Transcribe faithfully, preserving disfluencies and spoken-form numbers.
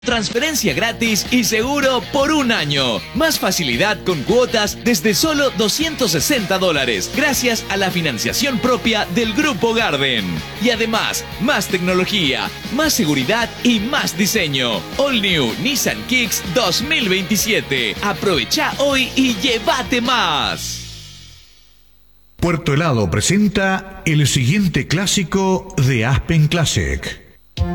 Transferencia gratis y seguro por un año. Más facilidad con cuotas desde solo doscientos sesenta dólares, gracias a la financiación propia del Grupo Garden. Y además, más tecnología, más seguridad y más diseño. All New Nissan Kicks dos mil veintisiete. Aprovecha hoy y llévate más. Puerto Helado presenta el siguiente clásico de Aspen Classic.